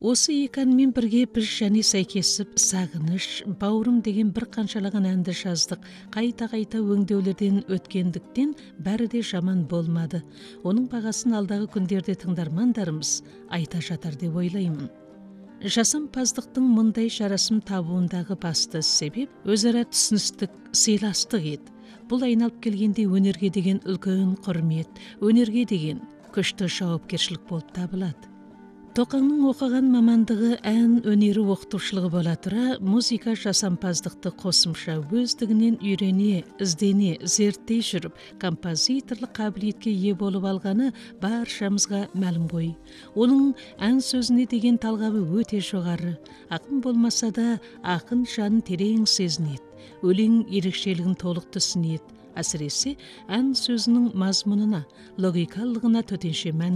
Осы екі әнмен бірге біз және сәйкесіп сағыныш, бауырым деген бір қаншалаған әнді жаздық. Қайта өңдеулерден өткендіктен бәрі де жаман болмады. Оның бағасын алдағы күндерде тыңдармандарымыз айта жатар деп ойлаймын. Жасампаздықтың мұндай жарасым табуындағы басты себеп өзара түсіністік, сыйластық еді. Бұл айналып келгенде өнерге деген үлкен құрмет, өнерге деген күшті жауапкершілік болып табылады. Тоқаңның оқыған мамандығы ән өнері оқытушылығы бола тұра, музыка жасампаздықты қосымша өздігінен үйрене, іздене, зерттей жүріп, композиторлық қабілетке ие болып алғаны баршамызға мәлім ғой. Оның ән сөзіне деген талғамы өте жоғары. Ақын болмаса да ақын жанын терең сезінеді, өлең ерекшелігін толық түсінеді. Әсіресе ән сөзінің мазмұнына, логикалығына төтенше мән